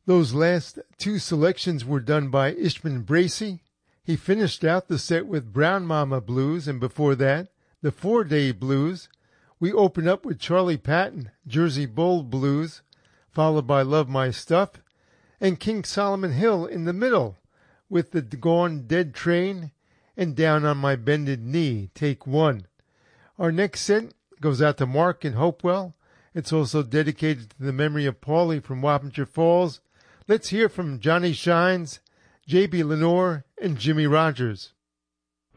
Those last two selections were done by Ishman Bracey. He finished out the set with Brown Mama Blues, and before that, the 4-Day Blues. We open up with Charlie Patton, Jersey Bowl Blues, followed by Love My Stuff, and King Solomon Hill in the middle with the Gone Dead Train and Down on My Bended Knee, Take 1. Our next set goes out to Mark in Hopewell. It's also dedicated to the memory of Paulie from Wappinger Falls. Let's hear from Johnny Shines, J.B. Lenore, and Jimmy Rogers.